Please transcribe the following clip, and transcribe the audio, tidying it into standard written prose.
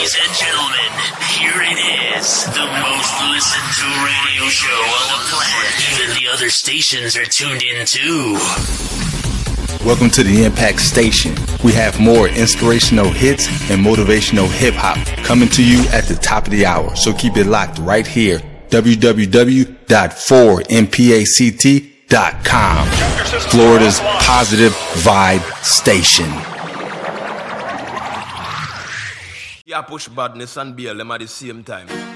Ladies and gentlemen, here it is, the most listened to radio show on the planet. Even the other stations are tuned in too. Welcome to the Impact Station. We have more inspirational hits and motivational hip-hop coming to you at the top of the hour. So keep it locked right here. www.4mpact.com. Florida's positive vibe station. Yeah, push badness and BLM at the same time.